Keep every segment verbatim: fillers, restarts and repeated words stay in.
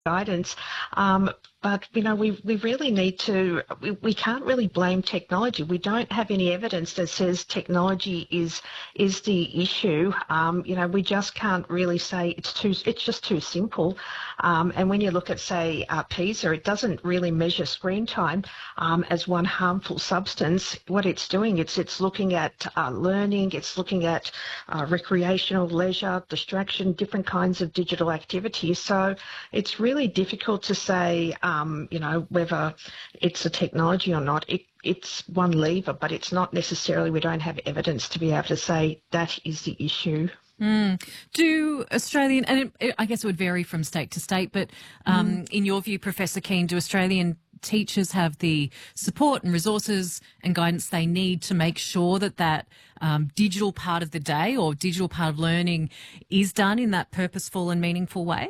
guidance. Um, but, you know, we, we really need to, we, we can't really blame technology. We don't have any evidence that says technology is is the issue. Um, you know, we just can't really say it's too, it's just too simple. Um, and when you look at, say, uh, PISA, it doesn't really measure screen time um, as one harmful substance. What it's doing, it's, it's looking at uh, learning, it's looking at uh, recreational, leisure, distraction, different kinds of digital activities. So it's really difficult to say, um, you know, whether it's a technology or not. It, it's one lever, but it's not necessarily, we don't have evidence to be able to say that is the issue. Mm. Do Australian, and it, it, I guess it would vary from state to state, but um, mm. in your view, Professor Keane, do Australian teachers have the support and resources and guidance they need to make sure that that um, digital part of the day or digital part of learning is done in that purposeful and meaningful way?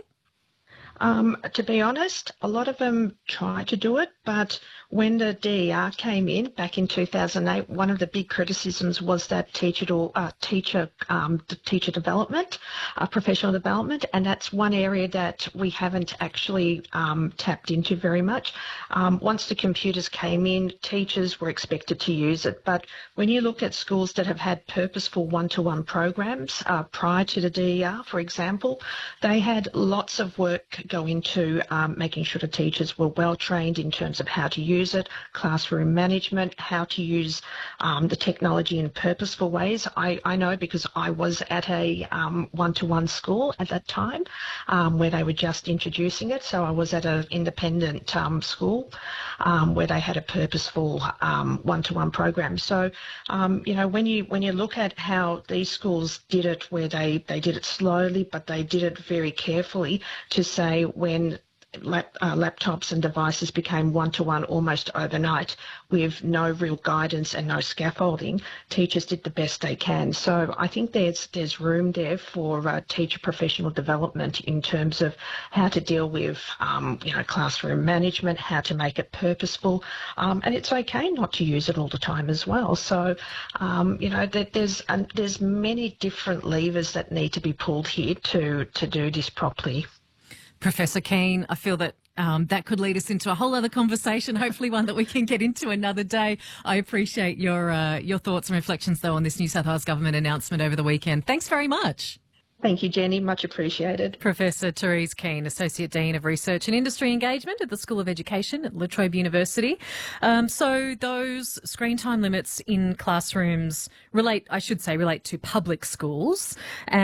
Um, to be honest, a lot of them try to do it, but when the D E R came in back in two thousand eight, one of the big criticisms was that teacher, uh, teacher, um, teacher development, uh, professional development, and that's one area that we haven't actually um, tapped into very much. Um, once the computers came in, teachers were expected to use it, but when you look at schools that have had purposeful one-to-one programs uh, prior to the D E R, for example, they had lots of work go into um, making sure the teachers were well trained in terms of how to use it, classroom management, how to use um, the technology in purposeful ways. I, I know because I was at a um, one-to-one school at that time um, where they were just introducing it. So I was at an independent um, school um, where they had a purposeful um, one-to-one program. So, um, you know, when you when you look at how these schools did it, where they, they did it slowly, but they did it very carefully to say when lap, uh, laptops and devices became one-to-one almost overnight with no real guidance and no scaffolding, teachers did the best they can. So I think there's there's room there for uh, teacher professional development in terms of how to deal with um, you know, classroom management, how to make it purposeful, um, and it's okay not to use it all the time as well. So um, you know, that there's um, there's many different levers that need to be pulled here to to do this properly. Professor Keane, I feel that um, that could lead us into a whole other conversation, hopefully one that we can get into another day. I appreciate your uh, your thoughts and reflections, though, on this New South Wales Government announcement over the weekend. Thanks very much. Thank you, Jenny. Much appreciated. Professor Therese Keane, Associate Dean of Research and Industry Engagement at the School of Education at La Trobe University. Um, so those screen time limits in classrooms relate, I should say, relate to public schools,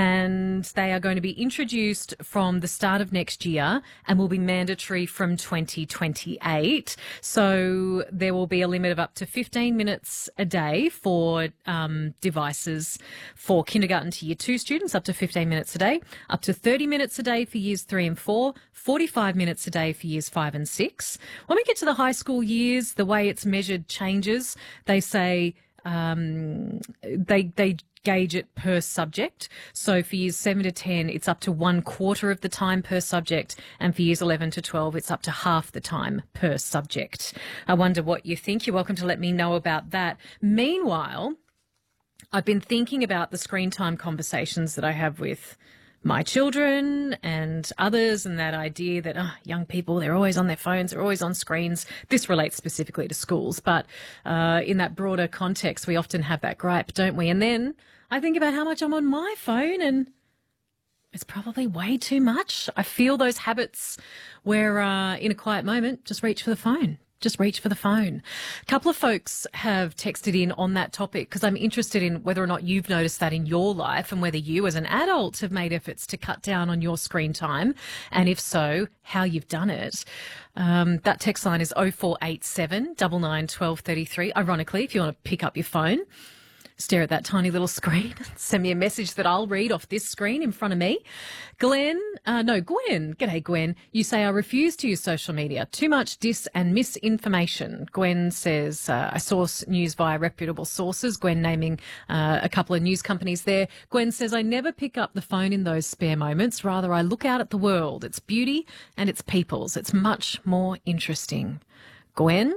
and they are going to be introduced from the start of next year and will be mandatory from twenty twenty-eight. So there will be a limit of up to fifteen minutes a day for um, devices for kindergarten to year two students, up to fifteen minutes a day, up to thirty minutes a day for years three and four, forty-five minutes a day for years five and six. When we get to the high school years, the way it's measured changes. They say um, they they gauge it per subject. So for years seven to ten, it's up to one quarter of the time per subject, and for years eleven to twelve, it's up to half the time per subject. I wonder what you think. You're welcome to let me know about that. Meanwhile, I've been thinking about the screen time conversations that I have with my children and others, and that idea that oh, young people, they're always on their phones, they're always on screens. This relates specifically to schools, but uh, in that broader context, we often have that gripe, don't we? And then I think about how much I'm on my phone, and it's probably way too much. I feel those habits where uh, in a quiet moment, just reach for the phone. Just reach for the phone. A couple of folks have texted in on that topic because I'm interested in whether or not you've noticed that in your life and whether you as an adult have made efforts to cut down on your screen time, and if so, how you've done it. Um, that text line is oh four eight seven, nine nine, one two three three. Ironically, if you want to pick up your phone, stare at that tiny little screen, send me a message that I'll read off this screen in front of me. Glenn, uh, no, Gwen. G'day, Gwen. You say, I refuse to use social media. Too much dis and misinformation. Gwen says, uh, I source news via reputable sources. Gwen naming uh, a couple of news companies there. Gwen says, I never pick up the phone in those spare moments. Rather, I look out at the world, its beauty and its peoples. It's much more interesting. Gwen?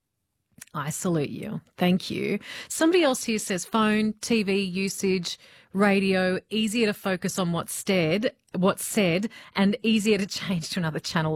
I salute you. Thank you. Somebody else here says phone, T V usage radio, easier to focus on what's said, what's said, and easier to change to another channel